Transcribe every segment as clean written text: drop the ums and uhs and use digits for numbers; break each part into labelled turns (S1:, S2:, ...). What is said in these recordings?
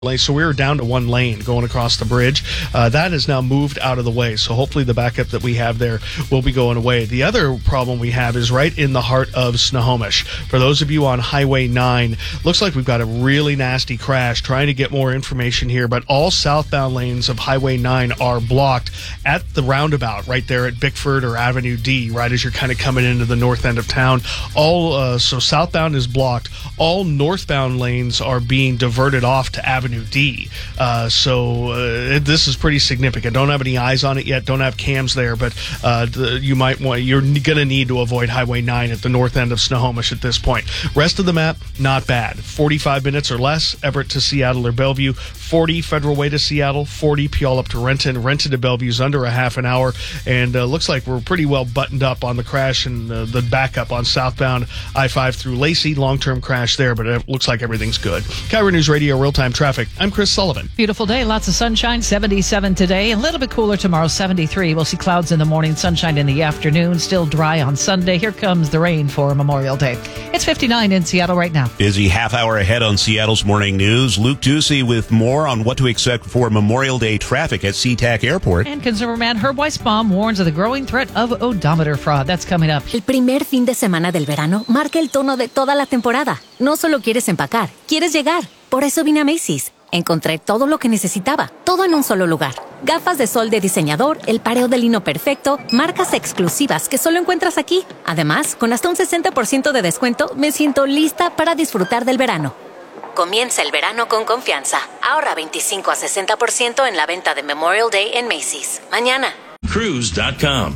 S1: So we were down to one lane going across the bridge. That is now moved out of the way. So hopefully the backup that we have there will be going away. The other problem we have is right in the heart of Snohomish. For those of you on Highway 9, looks like we've got a really nasty crash. Trying to get more information here, but all southbound lanes of Highway 9 are blocked at the roundabout right there at Bickford or Avenue D, right as you're kind of coming into the north end of town. So southbound is blocked. All northbound lanes are being diverted off to Avenue D. This is pretty significant. Don't have any eyes on it yet. Don't have cams there, but you're going to need to avoid Highway 9 at the north end of Snohomish at this point. Rest of the map, not bad. 45 minutes or less, Everett to Seattle or Bellevue. 40 Federal Way to Seattle. 40 Puyallup to Renton. Renton to Bellevue's under a half an hour. And looks like we're pretty well buttoned up on the crash and the backup on southbound I-5 through Lacey. Long-term crash there, but it looks like everything's good. KIRO News Radio real-time traffic. I'm Chris Sullivan.
S2: Beautiful day. Lots of sunshine. 77 today. A little bit cooler tomorrow. 73. We'll see clouds in the morning, sunshine in the afternoon. Still dry on Sunday. Here comes the rain for Memorial Day. It's 59 in Seattle right now.
S3: Busy half hour ahead on Seattle's Morning News. Luke Ducey with more on what to expect for Memorial Day traffic at SeaTac Airport.
S2: And consumer man Herb Weisbaum warns of the growing threat of odometer fraud. That's coming up.
S4: El primer fin de semana del verano marca el tono de toda la temporada. No solo quieres empacar, quieres llegar. Por eso vine a Macy's. Encontré todo lo que necesitaba, todo en un solo lugar. Gafas de sol de diseñador, el pareo de lino perfecto, marcas exclusivas que solo encuentras aquí. Además, con hasta un 60% de descuento, me siento lista para disfrutar del verano. Comienza el verano con confianza. Ahorra 25 a 60% en la venta de Memorial Day en Macy's. Mañana.
S5: Cruise.com.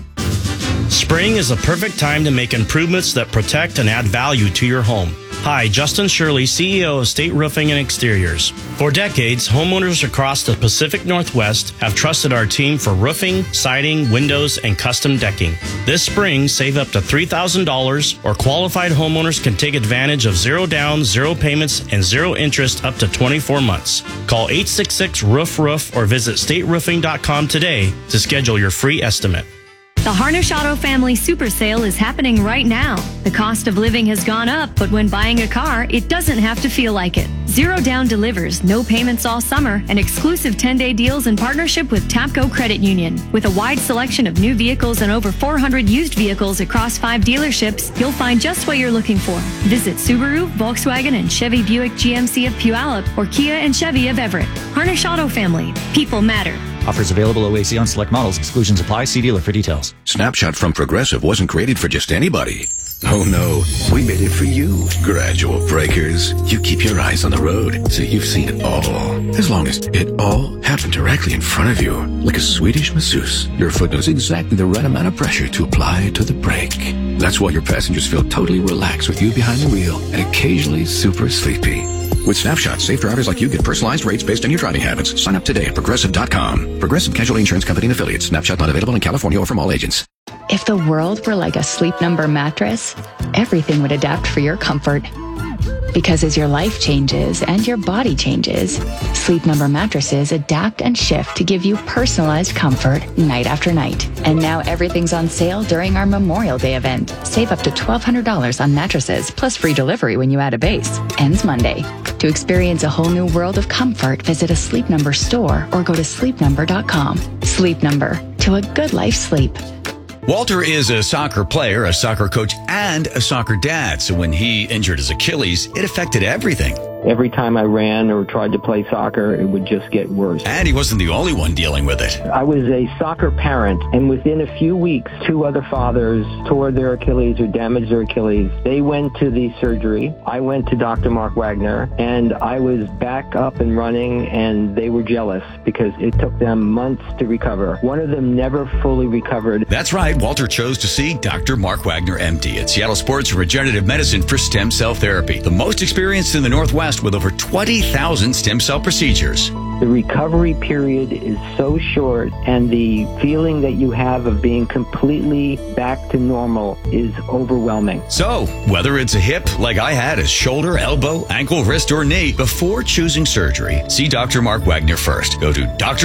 S5: Spring is the perfect time to make improvements that protect and add value to your home. Hi, Justin Shirley, CEO of State Roofing and Exteriors. For decades, homeowners across the Pacific Northwest have trusted our team for roofing, siding, windows, and custom decking. This spring, save up to $3,000, or qualified homeowners can take advantage of zero down, zero payments, and zero interest up to 24 months. Call 866-ROOF-ROOF or visit stateroofing.com today to schedule your free estimate.
S6: The Harnish Auto Family Super Sale is happening right now. The cost of living has gone up, but when buying a car, it doesn't have to feel like it. Zero down delivers, no payments all summer, and exclusive 10-day deals in partnership with TAPCO Credit Union. With a wide selection of new vehicles and over 400 used vehicles across 5 dealerships, you'll find just what you're looking for. Visit Subaru, Volkswagen, and Chevy Buick GMC of Puyallup or Kia and Chevy of Everett. Harnish Auto Family. People matter.
S7: Offers available OAC on select models. Exclusions apply. See dealer for details.
S8: Snapshot from Progressive wasn't created for just anybody. Oh no, we made it for you. Gradual breakers. You keep your eyes on the road, so you've seen it all. As long as it all happened directly in front of you. Like a Swedish masseuse, your foot knows exactly the right amount of pressure to apply to the brake. That's why your passengers feel totally relaxed with you behind the wheel and occasionally super sleepy. With Snapshot, safe drivers like you get personalized rates based on your driving habits. Sign up today at Progressive.com. Progressive Casualty Insurance Company and Affiliates. Snapshot not available in California or from all agents.
S9: If the world were like a Sleep Number mattress, everything would adapt for your comfort. Because as your life changes and your body changes, Sleep Number mattresses adapt and shift to give you personalized comfort night after night. And now everything's on sale during our Memorial Day event. Save up to $1,200 on mattresses, plus free delivery when you add a base. Ends Monday. To experience a whole new world of comfort, visit a Sleep Number store or go to sleepnumber.com. Sleep Number. To a good life sleep.
S10: Walter is a soccer player, a soccer coach, and a soccer dad. So when he injured his Achilles, it affected everything.
S11: Every time I ran or tried to play soccer, it would just get worse.
S10: And he wasn't the only one dealing with it.
S11: I was a soccer parent, and within a few weeks, 2 other fathers tore their Achilles or damaged their Achilles. They went to the surgery. I went to Dr. Mark Wagner, and I was back up and running, and they were jealous because it took them months to recover. One of them never fully recovered.
S10: That's right. Walter chose to see Dr. Mark Wagner, MD, at Seattle Sports Regenerative Medicine for stem cell therapy. The most experienced in the Northwest with over 20,000 stem cell procedures.
S11: The recovery period is so short, and the feeling that you have of being completely back to normal is overwhelming.
S10: So, whether it's a hip, like I had, a shoulder, elbow, ankle, wrist, or knee, before choosing surgery, see Dr. Mark Wagner first. Go to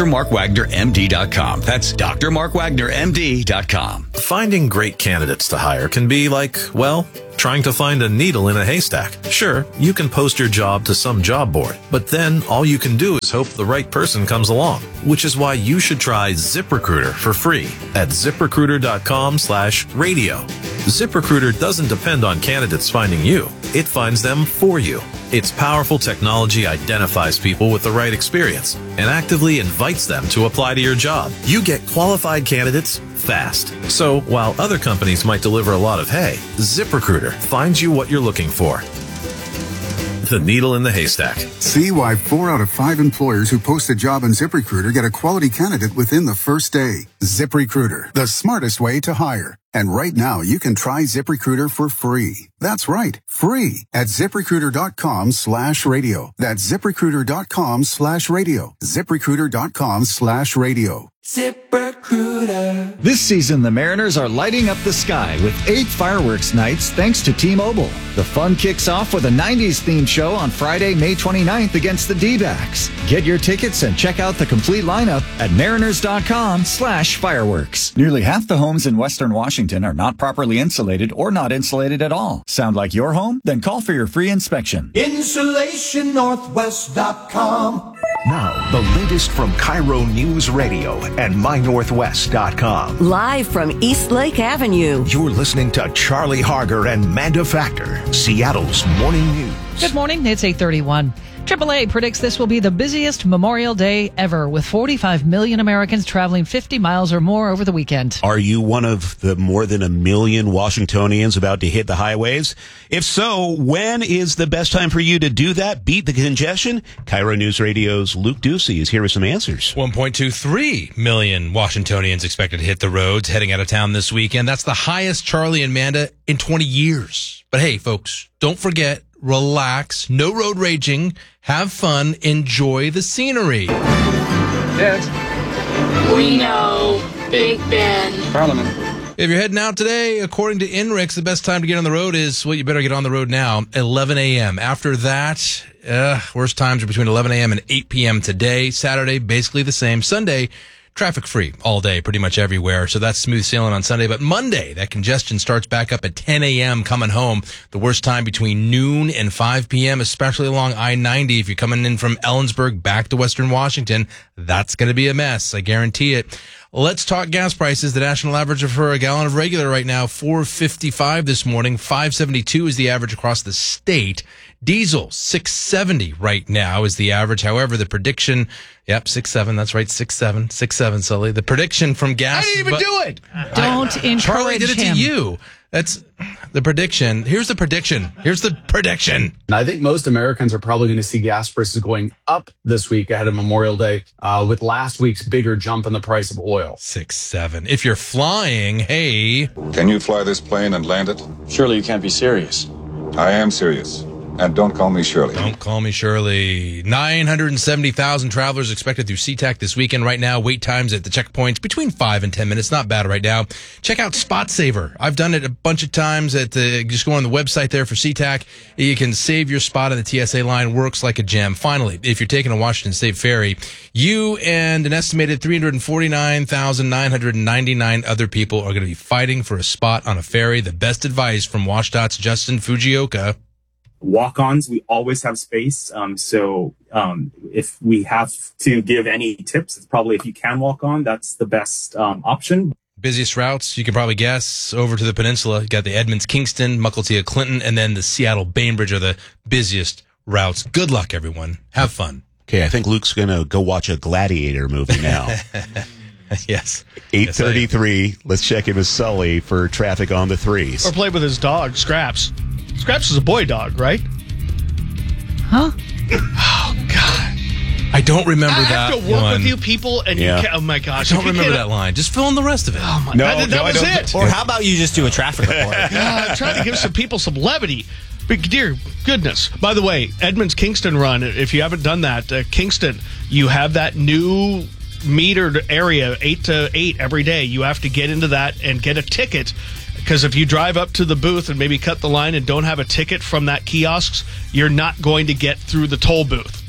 S10: drmarkwagnermd.com. That's drmarkwagnermd.com.
S12: Finding great candidates to hire can be like, well, Trying to find a needle in a haystack? Sure, you can post your job to some job board, but then all you can do is hope the right person comes along, which is why you should try ZipRecruiter for free at ZipRecruiter.com/radio. ZipRecruiter doesn't depend on candidates finding you. It finds them for you. Its powerful technology identifies people with the right experience and actively invites them to apply to your job. You get qualified candidates fast. So while other companies might deliver a lot of hay, ZipRecruiter finds you what you're looking for. The needle in the haystack.
S13: See why 4 out of 5 employers who post a job on ZipRecruiter get a quality candidate within the first day. ZipRecruiter, the smartest way to hire. And right now, you can try ZipRecruiter for free. That's right, free at ZipRecruiter.com/radio. That's ZipRecruiter.com/radio. ZipRecruiter.com/radio.
S7: ZipRecruiter. This season, the Mariners are lighting up the sky with 8 fireworks nights thanks to T-Mobile. The fun kicks off with a 90s-themed show on Friday, May 29th against the D-backs. Get your tickets and check out the complete lineup at mariners.com/fireworks. Nearly half the homes in Western Washington are not properly insulated or not insulated at all. Sound like your home? Then call for your free inspection.
S14: InsulationNorthwest.com. Now, the latest from Cairo News Radio and MyNorthwest.com.
S15: Live from East Lake Avenue.
S14: You're listening to Charlie Harger and Manda Factor, Seattle's Morning News.
S2: Good morning. It's 8:31. AAA predicts this will be the busiest Memorial Day ever, with 45 million Americans traveling 50 miles or more over the weekend.
S3: Are you one of the more than 1 million Washingtonians about to hit the highways? If so, when is the best time for you to do that? Beat the congestion? Cairo News Radio's Luke Ducey is here with some answers.
S16: 1.23 million Washingtonians expected to hit the roads heading out of town this weekend. That's the highest, Charlie and Manda, in 20 years. But hey, folks, don't forget, relax, no road raging, have fun, enjoy the scenery.
S17: Yes. We know, Big Ben.
S16: Parliament. If you're heading out today, according to INRIX, the best time to get on the road is, well, you better get on the road now, 11 a.m. After that, worst times are between 11 a.m. and 8 p.m. today. Saturday, basically the same. Sunday, traffic free all day, pretty much everywhere. So that's smooth sailing on Sunday. But Monday, that congestion starts back up at 10 a.m. coming home. The worst time between noon and 5 p.m., especially along I-90. If you're coming in from Ellensburg back to Western Washington, that's going to be a mess. I guarantee it. Let's talk gas prices. The national average for a gallon of regular right now, $4.55 this morning. $5.72 is the average across the state. Diesel, $6.70 right now is the average. However, the prediction, 6.7. That's right, 6.7, Sully. The prediction from gas.
S1: I didn't even do it.
S2: Don't encourage
S16: Charlie did it
S2: him.
S16: to you. That's the prediction. Here's the prediction.
S18: And I think most Americans are probably going to see gas prices going up this week ahead of Memorial Day, with last week's bigger jump in the price of oil.
S16: 6.7. If you're flying, hey.
S19: Can you fly this plane and land it?
S20: Surely you can't be serious.
S19: I am serious. And don't call me Shirley.
S16: Don't call me Shirley. 970,000 travelers expected through SeaTac this weekend. Right now, wait times at the checkpoints between 5 and 10 minutes. Not bad right now. Check out SpotSaver. I've done it a bunch of times. Just go on the website there for SeaTac. You can save your spot on the TSA line. Works like a gem. Finally, if you're taking a Washington State ferry, you and an estimated 349,999 other people are going to be fighting for a spot on a ferry. The best advice from WashDOT's Justin Fujioka.
S21: Walk-ons, we always have space. So if we have to give any tips, it's probably if you can walk on, that's the best option.
S16: Busiest routes, you can probably guess, over to the peninsula. You got the Edmonds-Kingston, Mukilteo-Clinton, and then the Seattle-Bainbridge are the busiest routes. Good luck, everyone. Have fun.
S3: Okay, I think Luke's going to go watch a Gladiator movie now.
S16: Yes.
S3: 8:33. Let's check in with Sully for traffic on the threes.
S1: Or play with his dog, Scraps. Scraps is a boy dog, right?
S2: Huh?
S1: Oh, God.
S16: I don't remember that.
S1: I have to work with you people, and you can't, oh, my gosh.
S16: I don't remember that line. Just fill in the rest of it.
S1: Oh, my God. That was it.
S22: Or how about you just do a traffic report?
S1: I'm trying to give some people some levity. But dear goodness. By the way, Edmonds Kingston run, if you haven't done that, Kingston, you have that new metered area, 8 to 8 every day. You have to get into that and get a ticket. Because if you drive up to the booth and maybe cut the line and don't have a ticket from that kiosk, you're not going to get through the toll booth.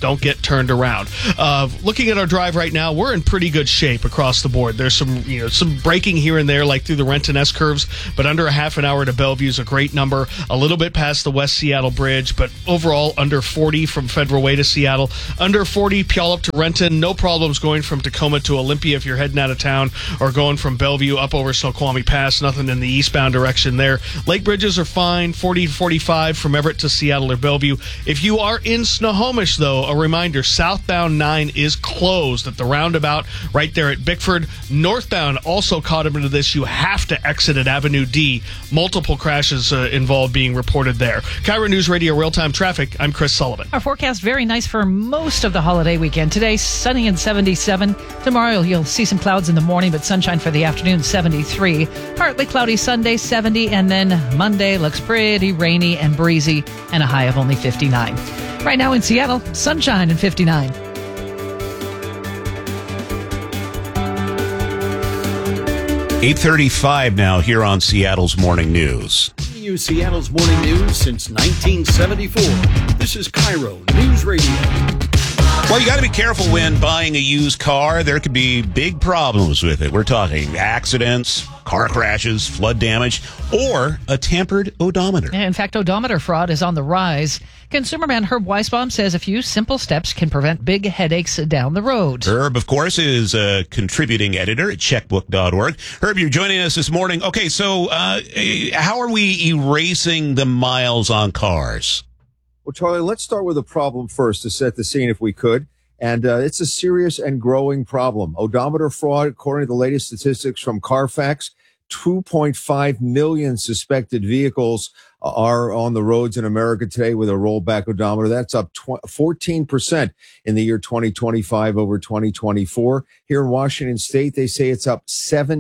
S1: don't get turned around. Looking at our drive right now, we're in pretty good shape across the board. There's some braking here and there, like through the Renton S curves, but under a half an hour to Bellevue is a great number. A little bit past the West Seattle Bridge, but overall under 40 from Federal Way to Seattle. Under 40 Puyallup to Renton. No problems going from Tacoma to Olympia if you're heading out of town, or going from Bellevue up over Snoqualmie Pass. Nothing in the eastbound direction there. Lake bridges are fine. 40 to 45 from Everett to Seattle or Bellevue. If you are in Snohomish, though, a reminder, southbound 9 is closed at the roundabout right there at Bickford. Northbound also caught up into this. You have to exit at Avenue D. Multiple crashes involved being reported there. Cairo News Radio real-time traffic. I'm Chris Sullivan.
S2: Our forecast very nice for most of the holiday weekend. Today, sunny and 77. Tomorrow, you'll see some clouds in the morning, but sunshine for the afternoon, 73. Partly cloudy Sunday, 70. And then Monday looks pretty rainy and breezy, and a high of only 59. Right now in Seattle, sunshine and 59.
S3: $8:35 now here on Seattle's Morning News.
S4: Seattle's Morning News since 1974. This is Cairo News Radio.
S3: Well, you got to be careful when buying a used car. There could be big problems with it. We're talking accidents, car crashes, flood damage, or a tampered odometer.
S2: In fact, odometer fraud is on the rise. Consumerman Herb Weisbaum says a few simple steps can prevent big headaches down the road.
S3: Herb, of course, is a contributing editor at checkbook.org. Herb, you're joining us this morning. Okay, so how are we erasing the miles on cars?
S20: Well, Charlie, let's start with a problem first to set the scene if we could. And it's a serious and growing problem. Odometer fraud, according to the latest statistics from Carfax, 2.5 million suspected vehicles are on the roads in America today with a rollback odometer. That's up 14% in the year 2025 over 2024. Here in Washington State, they say it's up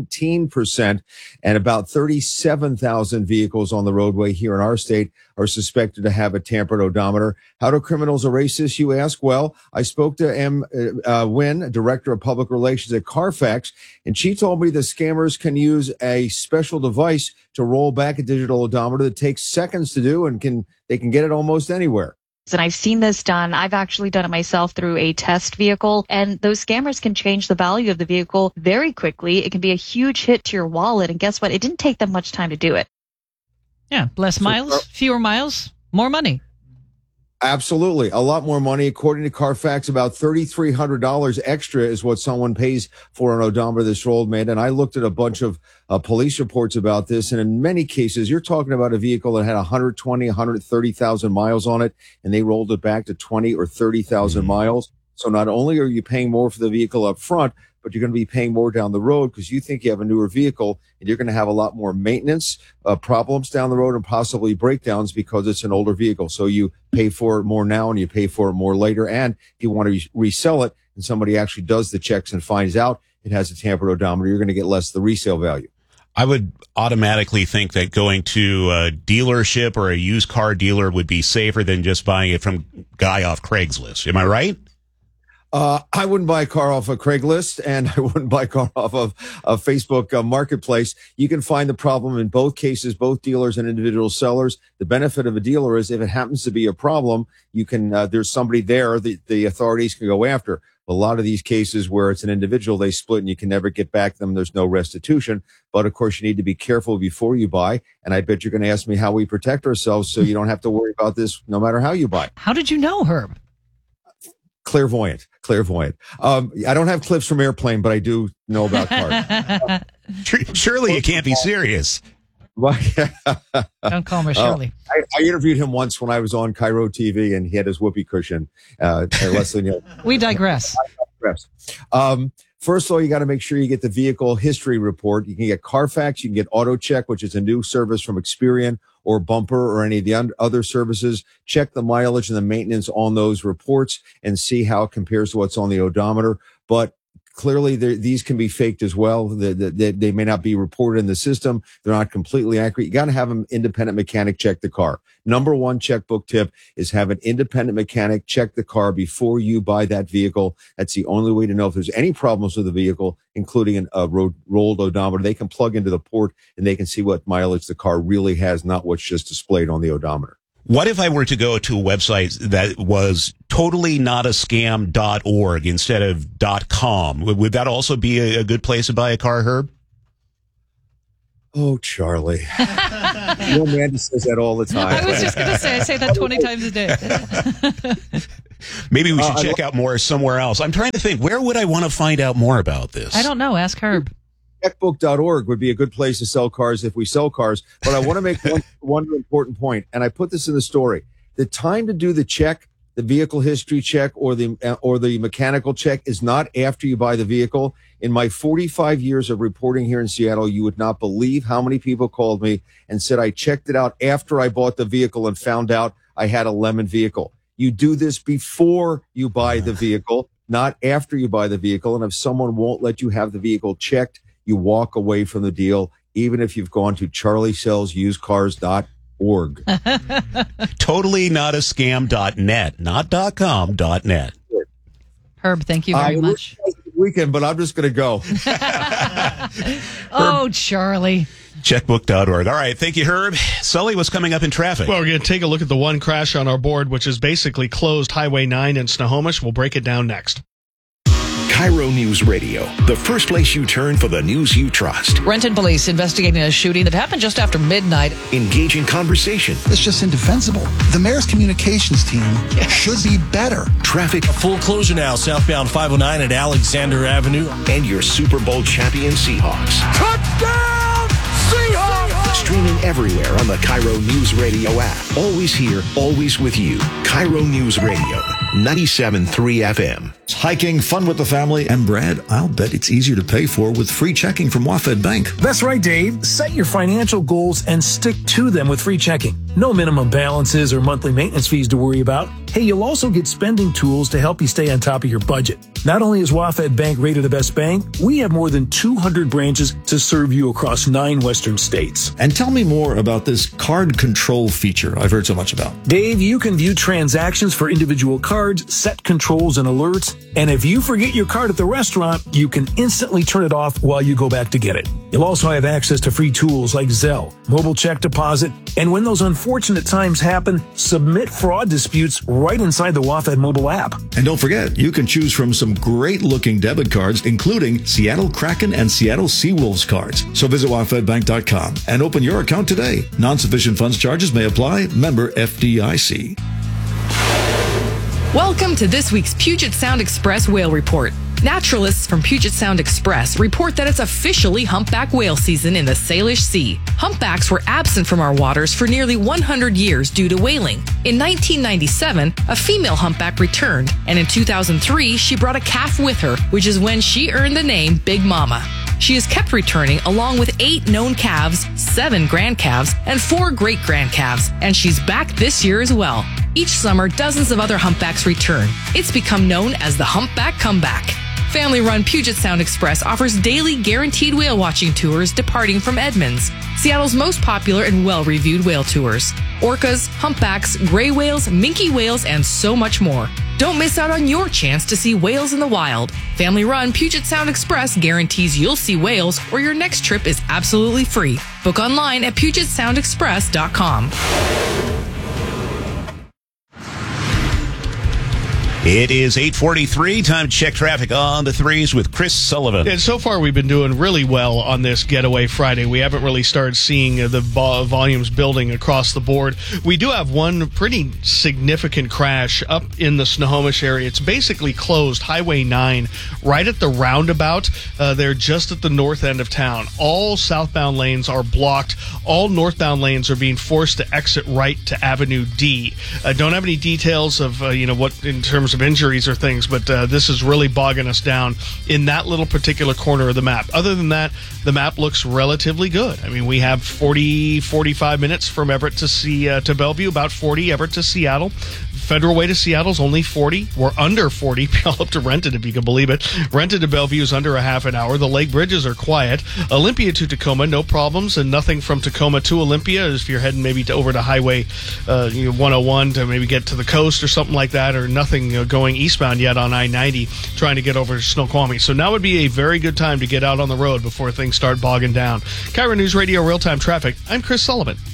S20: 17%, and about 37,000 vehicles on the roadway here in our state are suspected to have a tampered odometer. How do criminals erase this, you ask? Well, I spoke to M. Wynn, Director of Public Relations at Carfax, and she told me the scammers can use a special device to roll back a digital odometer that takes seconds to do, and they can get it almost anywhere.
S23: And I've seen this done. I've actually done it myself through a test vehicle, and those scammers can change the value of the vehicle very quickly. It can be a huge hit to your wallet, and guess what? It didn't take them much time to do it.
S2: Yeah, less miles, fewer miles, more money.
S20: Absolutely. A lot more money. According to Carfax, about $3,300 extra is what someone pays for an odometer that's rolled, man. And I looked at a bunch of police reports about this. And in many cases, you're talking about a vehicle that had 120, 130,000 miles on it, and they rolled it back to 20 or 30,000 miles. So not only are you paying more for the vehicle up front, but you're going to be paying more down the road because you think you have a newer vehicle, and you're going to have a lot more maintenance problems down the road and possibly breakdowns because it's an older vehicle. So you pay for it more now and you pay for it more later. And if you want to resell it and somebody actually does the checks and finds out it has a tampered odometer, you're going to get less of the resale value.
S3: I would automatically think that going to a dealership or a used car dealer would be safer than just buying it from a guy off Craigslist. Am I right?
S20: I wouldn't buy a car off of Craigslist, and I wouldn't buy a car off of a Facebook Marketplace. You can find the problem in both cases, both dealers and individual sellers. The benefit of a dealer is if it happens to be a problem, you can there's somebody there the authorities can go after. A lot of these cases where it's an individual, they split and you can never get back them. There's no restitution. But of course, you need to be careful before you buy. And I bet you're going to ask me how we protect ourselves so you don't have to worry about this no matter how you buy.
S2: How did you know, Herb?
S20: Clairvoyant. I don't have clips from Airplane, but I do know about cars.
S3: Surely you can't be serious.
S2: Don't call me Shirley.
S20: I interviewed him once when I was on Cairo TV, and he had his whoopee cushion. Leslie,
S2: we digress.
S20: First of all, you got to make sure you get the vehicle history report. You can get Carfax. You can get AutoCheck, which is a new service from Experian, or Bumper, or any of the other services. Check the mileage and the maintenance on those reports and see how it compares to what's on the odometer. But clearly, these can be faked as well. They may not be reported in the system. They're not completely accurate. You got to have an independent mechanic check the car. Number one checkbook tip is have an independent mechanic check the car before you buy that vehicle. That's the only way to know if there's any problems with the vehicle, including a rolled odometer. They can plug into the port and they can see what mileage the car really has, not what's just displayed on the odometer.
S3: What if I were to go to a website that was totallynotascam.org instead of .com? Would that also be a good place to buy a car, Herb?
S20: Oh, Charlie. Mandy says that all the time.
S2: I was just going to say, I say that 20 times a day.
S3: Maybe we should check out more somewhere else. I'm trying to think, where would I want to find out more about this?
S2: I don't know. Ask Herb.
S20: Checkbook.org would be a good place to sell cars if we sell cars. But I want to make one important point, and I put this in the story. The time to do the check, the vehicle history check or the mechanical check, is not after you buy the vehicle. In my 45 years of reporting here in Seattle, you would not believe how many people called me and said I checked it out after I bought the vehicle and found out I had a lemon vehicle. You do this before you buy the vehicle, not after you buy the vehicle. And if someone won't let you have the vehicle checked, you walk away from the deal, even if you've gone to charliesellsusedcars.org.
S3: Totallynotascam.net, not .com, .net.
S2: Herb, thank you very much.
S20: Weekend, but I'm just going to go.
S2: Oh, Charlie.
S3: Checkbook.org. All right. Thank you, Herb. Sully, what's coming up in traffic?
S1: Well, we're going to take a look at the one crash on our board, which is basically closed Highway 9 in Snohomish. We'll break it down next.
S14: Cairo News Radio, the first place you turn for the news you trust.
S2: Renton police investigating a shooting that happened just after midnight.
S14: Engaging conversation.
S5: It's just indefensible. The mayor's communications team should be better.
S14: Traffic.
S6: A full closure now, southbound 509 at Alexander Avenue.
S14: And your Super Bowl champion Seahawks.
S6: Touchdown, Seahawks!
S14: Streaming everywhere on the Cairo News Radio app. Always here, always with you. Cairo News Radio, 97.3 FM.
S8: Hiking, fun with the family, and Brad, I'll bet it's easier to pay for with free checking from WaFd Bank.
S6: That's right, Dave. Set your financial goals and stick to them with free checking. No minimum balances or monthly maintenance fees to worry about. Hey, you'll also get spending tools to help you stay on top of your budget. Not only is WaFd Bank rated the best bank, we have more than 200 branches to serve you across 9 western states.
S8: And tell me more about this card control feature I've heard so much about.
S6: Dave, you can view transactions for individual cards, set controls and alerts, and if you forget your card at the restaurant, you can instantly turn it off while you go back to get it. You'll also have access to free tools like Zelle, mobile check deposit, and when those unfortunate times happen, submit fraud disputes right inside the WaFd mobile app.
S8: And don't forget, you can choose from some great-looking debit cards, including Seattle Kraken and Seattle Seawolves cards. So visit WaFdBank.com and open your account today. Non-sufficient funds charges may apply. Member FDIC.
S24: Welcome to this week's Puget Sound Express Whale Report. Naturalists from Puget Sound Express report that it's officially humpback whale season in the Salish Sea. Humpbacks were absent from our waters for nearly 100 years due to whaling. In 1997, a female humpback returned, and in 2003, she brought a calf with her, which is when she earned the name Big Mama. She has kept returning along with 8 known calves, 7 grand calves, and 4 great grand calves, and she's back this year as well. Each summer, dozens of other humpbacks return. It's become known as the Humpback Comeback. Family-run Puget Sound Express offers daily guaranteed whale watching tours departing from Edmonds, Seattle's most popular and well-reviewed whale tours. Orcas, humpbacks, gray whales, minke whales, and so much more. Don't miss out on your chance to see whales in the wild. Family-run Puget Sound Express guarantees you'll see whales or your next trip is absolutely free. Book online at PugetSoundExpress.com.
S3: It is 8:43. Time to check traffic on the threes with Chris Sullivan.
S1: And so far, we've been doing really well on this Getaway Friday. We haven't really started seeing the volumes building across the board. We do have one pretty significant crash up in the Snohomish area. It's basically closed Highway 9 right at the roundabout. They're just at the north end of town. All southbound lanes are blocked. All northbound lanes are being forced to exit right to Avenue D. Don't have any details of what in terms of injuries or things, but this is really bogging us down in that little particular corner of the map. Other than that, the map looks relatively good. I mean, we have 45 minutes from Everett to Bellevue, about 40 Everett to Seattle. Federal Way to Seattle's only 40. We're under 40. All up to Renton, if you can believe it. Renton to Bellevue is under a half an hour. The lake bridges are quiet. Olympia to Tacoma, no problems, and nothing from Tacoma to Olympia. If you're heading maybe over to Highway 101 to maybe get to the coast or something like that, or nothing going eastbound yet on I-90 trying to get over to Snoqualmie. So now would be a very good time to get out on the road before things start bogging down. Cairo News Radio Real-Time Traffic. I'm Chris Sullivan.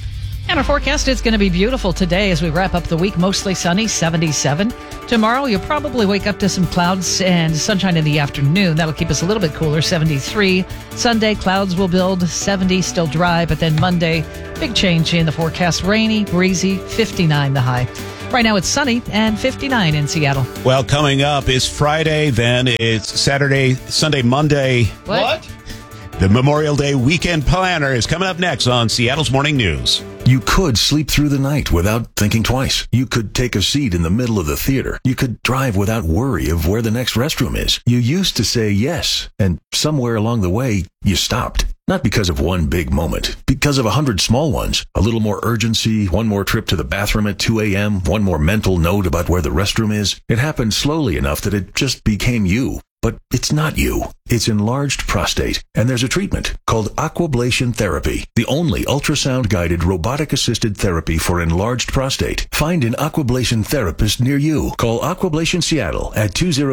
S2: And our forecast is going to be beautiful today as we wrap up the week. Mostly sunny, 77. Tomorrow, you'll probably wake up to some clouds and sunshine in the afternoon. That'll keep us a little bit cooler, 73. Sunday, clouds will build, 70, still dry. But then Monday, big change in the forecast. Rainy, breezy, 59 the high. Right now, it's sunny and 59 in Seattle.
S3: Well, coming up is Friday, then it's Saturday, Sunday, Monday.
S2: What?
S3: The Memorial Day Weekend Planner is coming up next on Seattle's Morning News.
S6: You could sleep through the night without thinking twice. You could take a seat in the middle of the theater. You could drive without worry of where the next restroom is. You used to say yes, and somewhere along the way, you stopped. Not because of one big moment, because of 100 small ones. A little more urgency, one more trip to the bathroom at 2 a.m., one more mental note about where the restroom is. It happened slowly enough that it just became you. But it's not you. It's enlarged prostate, and there's a treatment called aquablation therapy, the only ultrasound-guided robotic-assisted therapy for enlarged prostate. Find an aquablation therapist near you. Call Aquablation Seattle at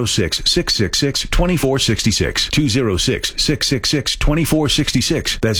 S6: 206-666-2466. 206-666-2466. That's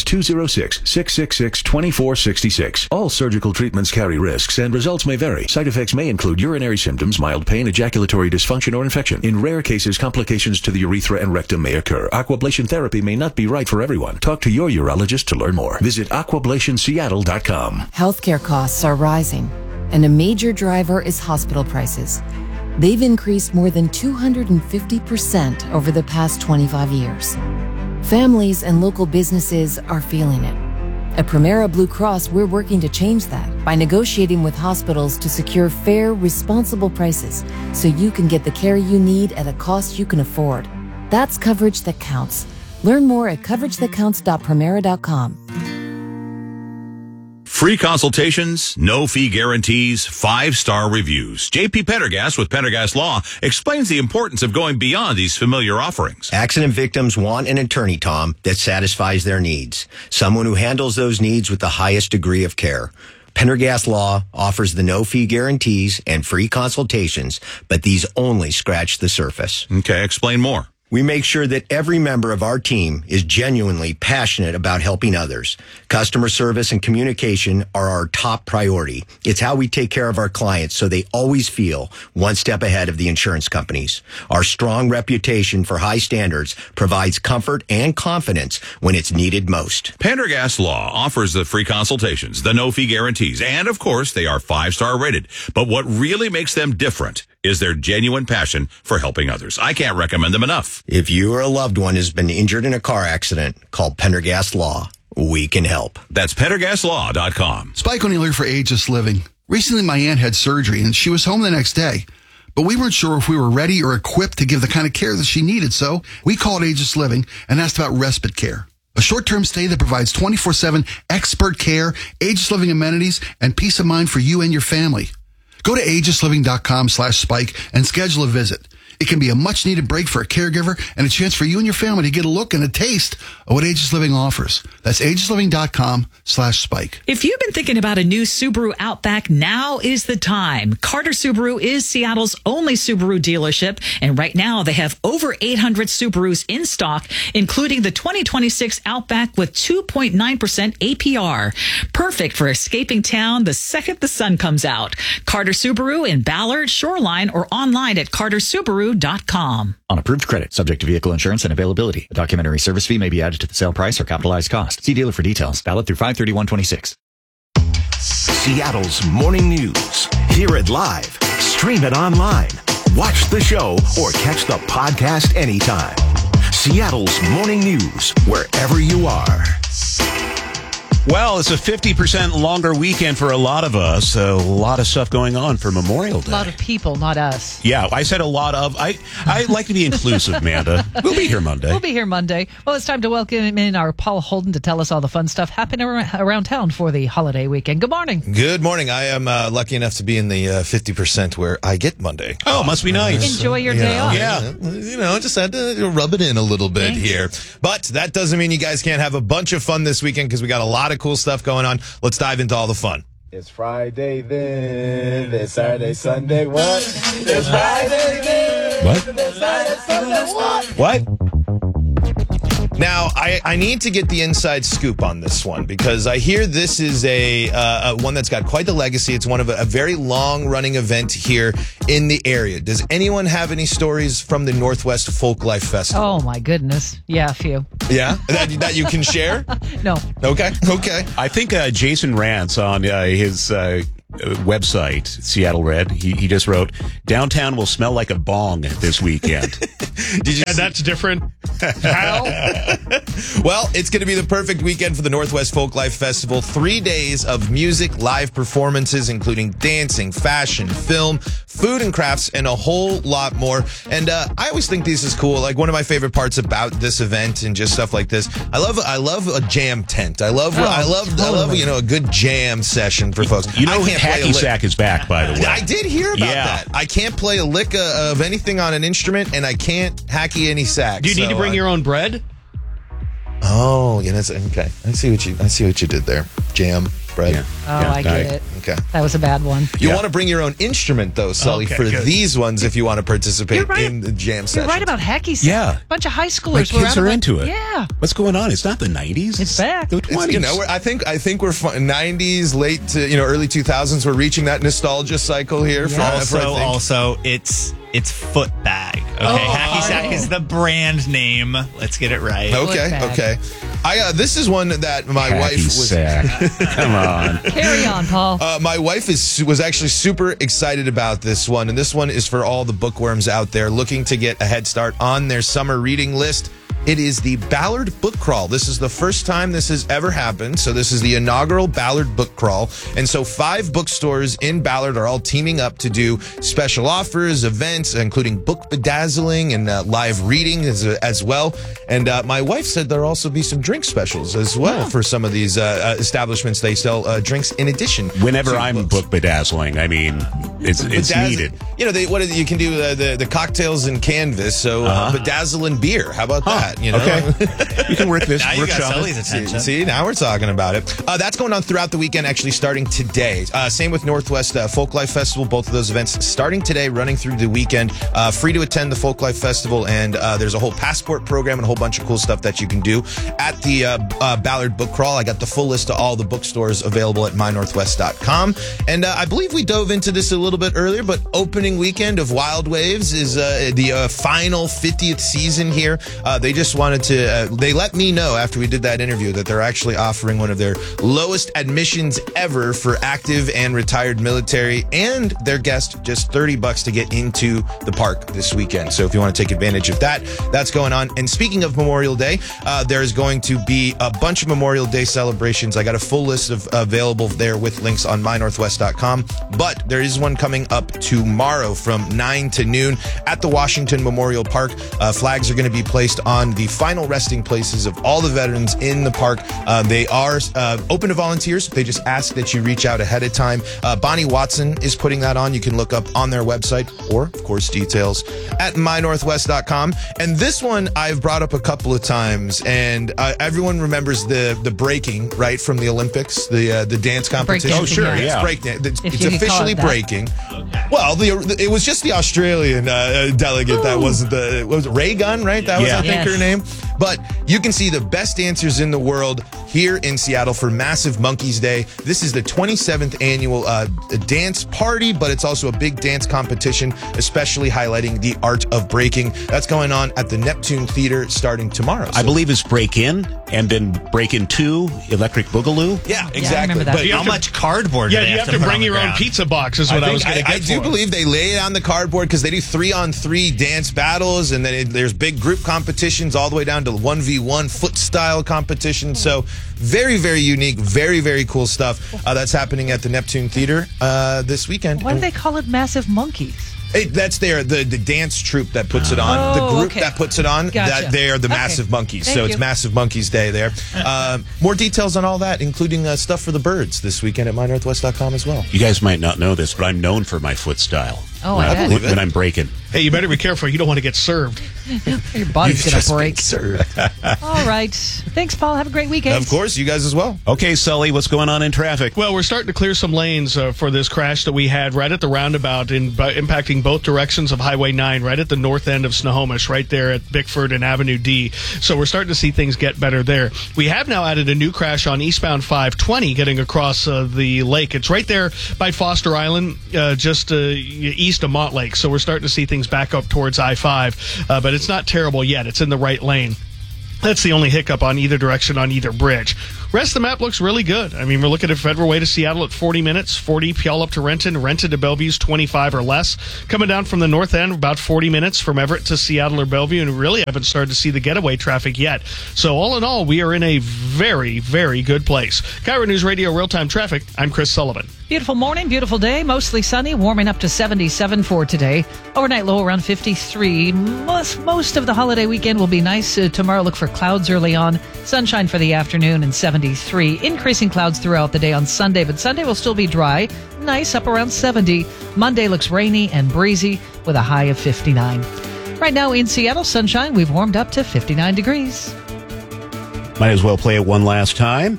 S6: 206-666-2466. All surgical treatments carry risks, and results may vary. Side effects may include urinary symptoms, mild pain, ejaculatory dysfunction, or infection. In rare cases, complications to the urethra and rectum may occur. Aquablation therapy may not be right for everyone. Talk to your urologist to learn more. Visit aquablationseattle.com.
S9: Healthcare costs are rising, and a major driver is hospital prices. They've increased more than 250% over the past 25 years. Families and local businesses are feeling it. At Primera Blue Cross, we're working to change that by negotiating with hospitals to secure fair, responsible prices so you can get the care you need at a cost you can afford. That's coverage that counts. Learn more at coveragethatcounts.primera.com.
S10: Free consultations, no fee guarantees, 5-star reviews. JP Pendergast with Pendergast Law explains the importance of going beyond these familiar offerings.
S11: Accident victims want an attorney, Tom, that satisfies their needs. Someone who handles those needs with the highest degree of care. Pendergast Law offers the no-fee guarantees and free consultations, but these only scratch the surface.
S10: Okay, explain more.
S11: We make sure that every member of our team is genuinely passionate about helping others. Customer service and communication are our top priority. It's how we take care of our clients so they always feel one step ahead of the insurance companies. Our strong reputation for high standards provides comfort and confidence when it's needed most.
S10: Pendergast Law offers the free consultations, the no-fee guarantees, and of course, they are 5-star rated. But what really makes them different is their genuine passion for helping others. I can't recommend them enough.
S11: If you or a loved one has been injured in a car accident, call Pendergast Law. We can help.
S10: That's PendergastLaw.com.
S5: Spike O'Neill here for Ageless Living. Recently, my aunt had surgery, and she was home the next day. But we weren't sure if we were ready or equipped to give the kind of care that she needed, so we called Ageless Living and asked about respite care. A short-term stay that provides 24/7 expert care, Ageless Living amenities, and peace of mind for you and your family. Go to agelessliving.com/spike and schedule a visit. It can be a much-needed break for a caregiver and a chance for you and your family to get a look and a taste of what Ageless Living offers. That's agelessliving.com/spike.
S12: If you've been thinking about a new Subaru Outback, now is the time. Carter Subaru is Seattle's only Subaru dealership, and right now they have over 800 Subarus in stock, including the 2026 Outback with 2.9% APR. Perfect for escaping town the second the sun comes out. Carter Subaru in Ballard, Shoreline, or online at cartersubaru.com.
S7: On approved credit, subject to vehicle insurance and availability. A documentary service fee may be added to the sale price or capitalized cost. See dealer for details. Valid through 5/31/26.
S14: Seattle's morning news. Hear it live. Stream it online. Watch the show or catch the podcast anytime. Seattle's morning news, wherever you are.
S3: Well, it's a 50% longer weekend for a lot of us. A lot of stuff going on for Memorial Day.
S2: A lot of people, not us.
S3: Yeah, I said a lot of. I like to be inclusive, Amanda. We'll be here Monday.
S2: We'll be here Monday. Well, it's time to welcome in our Paul Holden to tell us all the fun stuff happening around town for the holiday weekend. Good morning.
S25: Good morning. I am lucky enough to be in the 50% where I get Monday.
S3: Oh, must be nice.
S2: Enjoy your day off.
S25: Yeah. Just had to rub it in a little bit here. But that doesn't mean you guys can't have a bunch of fun this weekend because we got a lot of cool stuff going on. Let's dive into all the fun.
S26: It's Friday then, it's Saturday, Sunday, what? It's Friday then,
S3: what?
S26: it's Saturday, Sunday, what?
S3: What?
S25: Now, I need to get the inside scoop on this one because I hear this is a one that's got quite the legacy. It's one of a very long-running event here in the area. Does anyone have any stories from the Northwest Folklife Festival?
S2: Oh, my goodness. Yeah, a few.
S25: Yeah? That you can share?
S2: No.
S25: Okay.
S3: I think Jason Rance on his website, Seattle Red, he just wrote, "Downtown will smell like a bong this weekend."
S1: That's different. How?
S25: Well, it's going to be the perfect weekend for the Northwest Folklife Festival. 3 days of music, live performances, including dancing, fashion, film, food and crafts, and a whole lot more. And I always think this is cool. Like, one of my favorite parts about this event and just stuff like this, I love a jam tent. I love a good jam session for folks.
S3: Hacky Sack is back, by the way.
S25: I did hear about that. I can't play a lick of anything on an instrument, and I can't hacky any sax.
S1: Do you need to bring your own bread?
S25: Oh, yeah, that's okay. I see what you did there. Jam, bread.
S2: Yeah. I get it.
S25: Okay.
S2: That was a bad one.
S25: You want to bring your own instrument, though, Sully, for
S1: good.
S25: these ones if you want to participate in the jam session.
S2: You're right about hacky sack.
S3: Yeah.
S2: A bunch of high schoolers
S3: My kids
S2: were
S3: are into it.
S2: Yeah.
S3: What's going on? It's not the 90s.
S2: It's back.
S3: The 20s.
S25: I think we're 90s, late to early 2000s. We're reaching that nostalgia cycle here.
S22: Also, it's foot bag. Okay, hacky sack is the brand name. Let's get it right.
S25: Okay. This is one that my
S3: Hacky
S25: wife was.
S3: Sack. Come on.
S2: Carry on, Paul.
S25: My wife was actually super excited about this one, and this one is for all the bookworms out there looking to get a head start on their summer reading list. It is the Ballard Book Crawl. This is the first time this has ever happened. So this is the inaugural Ballard Book Crawl. And so 5 bookstores in Ballard are all teaming up to do special offers, events, including book bedazzling and live reading as well. And my wife said there'll also be some drink specials as well for some of these establishments. They sell drinks in addition.
S3: Whenever I'm book bedazzling, I mean, it's needed.
S25: You can do the cocktails and canvas. So bedazzle and beer. How about that?
S3: Okay. You can work this.
S22: Now you got Sully's attention.
S25: See, now we're talking about it. That's going on throughout the weekend, actually starting today. Same with Northwest Folklife Festival. Both of those events starting today, running through the weekend. Free to attend the Folklife Festival, and there's a whole passport program and a whole bunch of cool stuff that you can do at the Ballard Book Crawl. I got the full list of all the bookstores available at mynorthwest.com. And I believe we dove into this a little bit earlier, but opening weekend of Wild Waves is the final 50th season here. They just wanted to, they let me know after we did that interview that they're actually offering one of their lowest admissions ever for active and retired military and their guests, just $30 to get into the park this weekend. So if you want to take advantage of that, that's going on. And speaking of Memorial Day, there's going to be a bunch of Memorial Day celebrations. I got a full list of available there with links on mynorthwest.com, but there is one coming up tomorrow from 9 to noon at the Washington Memorial Park. Flags are going to be placed on the final resting places of all the veterans in the park. They are open to volunteers. They just ask that you reach out ahead of time. Bonnie Watson is putting that on. You can look up on their website or, of course, details at mynorthwest.com. And this one I've brought up a couple of times, and everyone remembers the breaking, right, from the Olympics, the dance competition.
S3: Oh, sure, yeah.
S25: It's officially breaking. Okay. Well, it was just the Australian delegate that wasn't was it Ray Gunn, right? That was, I think, her name. But you can see the best dancers in the world here in Seattle for Massive Monkeys Day. This is the 27th annual dance party, but it's also a big dance competition, especially highlighting the art of breaking. That's going on at the Neptune Theater starting tomorrow.
S3: I believe it's Break In and then Break In 2, Electric Boogaloo.
S25: Yeah, exactly.
S22: But how much cardboard do they
S1: you have to bring your own pizza box is what I was going to get
S25: I do believe they lay it on the cardboard because they do 3-on-3 dance battles, and then there's big group competitions all the way down to 1v1 foot style competition. So very, very unique, very, very cool stuff that's happening at the Neptune Theater this weekend.
S2: Why do they call it Massive Monkeys?
S25: That's the dance troupe that puts it on. The group that puts it on, that they are the Massive Monkeys. So it's Massive Monkeys Day there. More details on all that, including stuff for the birds this weekend at mynorthwest.com as well.
S3: You guys might not know this, but I'm known for my foot style.
S2: Oh, I bet.
S3: when I'm breaking.
S1: Hey, you better be careful. You don't want to get served.
S2: Your body's going to break.
S3: Served.
S2: All right. Thanks, Paul. Have a great weekend.
S25: Of course, you guys as well.
S3: Okay, Sully, what's going on in traffic?
S1: Well, we're starting to clear some lanes for this crash that we had right at the roundabout, impacting both directions of Highway 9, right at the north end of Snohomish, right there at Bickford and Avenue D. So we're starting to see things get better there. We have now added a new crash on eastbound 520 getting across the lake. It's right there by Foster Island, just east of Montlake. So we're starting to see things back up towards I-5, but it's not terrible yet. It's in the right lane. That's the only hiccup on either direction on either bridge. Rest of the map looks really good. I mean, we're looking at Federal Way to Seattle at 40 minutes, 40 Puyallup to Renton to Bellevue's 25 or less. Coming down from the north end, about 40 minutes from Everett to Seattle or Bellevue, and we really haven't started to see the getaway traffic yet. So all in all, we are in a very, very good place. KIRO News Radio Real-Time Traffic, I'm Chris Sullivan.
S2: Beautiful morning, beautiful day, mostly sunny, warming up to 77 for today. Overnight low around 53. Most of the holiday weekend will be nice. Tomorrow look for clouds early on, sunshine for the afternoon, and 73. Increasing clouds throughout the day on Sunday, but Sunday will still be dry, nice, up around 70. Monday looks rainy and breezy with a high of 59. Right now in Seattle, sunshine, we've warmed up to 59 degrees.
S3: Might as well play it one last time.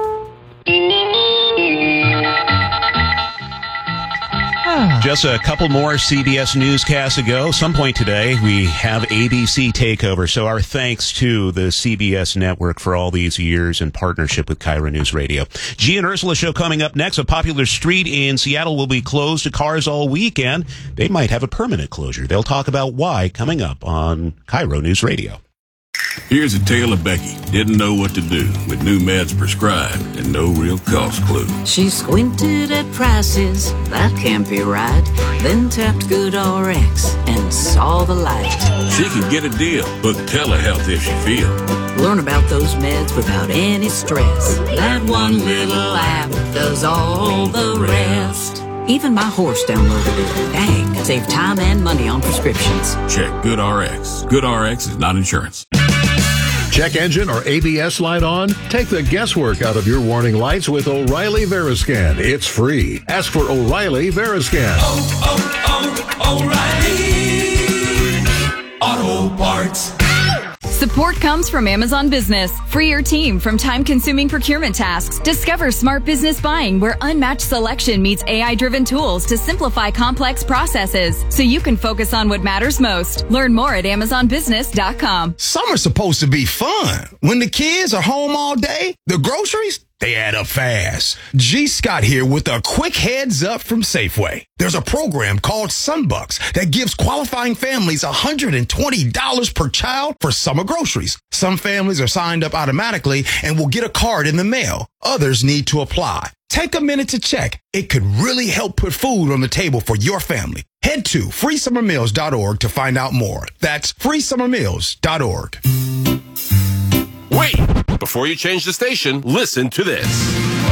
S3: Just a couple more CBS newscasts ago. Some point today, we have ABC takeover. So our thanks to the CBS network for all these years in partnership with KIRO News Radio. G and Ursula show coming up next. A popular street in Seattle will be closed to cars all weekend. They might have a permanent closure. They'll talk about why coming up on KIRO News Radio.
S13: Here's a tale of Becky. Didn't know what to do with new meds prescribed and no real cost clue.
S15: She squinted at prices, that can't be right. Then tapped GoodRx and saw the light.
S13: She can get a deal, book telehealth if she feels.
S15: Learn about those meds without any stress. That one little app does all the rest. Even my horse downloaded it. Dang, save time and money on prescriptions.
S13: Check GoodRx. GoodRx is not insurance.
S17: Check engine or ABS light on? Take the guesswork out of your warning lights with O'Reilly Veriscan. It's free. Ask for O'Reilly Veriscan.
S18: O'Reilly Auto Parts.
S19: Support comes from Amazon Business. Free your team from time-consuming procurement tasks. Discover smart business buying where unmatched selection meets AI-driven tools to simplify complex processes so you can focus on what matters most. Learn more at AmazonBusiness.com.
S21: Summer's supposed to be fun. When the kids are home all day, the groceries, they add up fast. G. Scott here with a quick heads up from Safeway. There's a program called Sunbucks that gives qualifying families $120 per child for summer groceries. Some families are signed up automatically and will get a card in the mail. Others need to apply. Take a minute to check. It could really help put food on the table for your family. Head to freesummermeals.org to find out more. That's freesummermeals.org.
S27: Wait! Before you change the station, listen to this.